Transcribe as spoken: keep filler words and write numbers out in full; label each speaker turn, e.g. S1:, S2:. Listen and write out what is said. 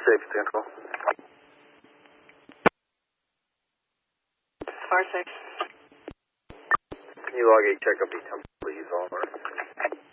S1: Safety control.
S2: Far six.
S1: Can you log a checkup each time?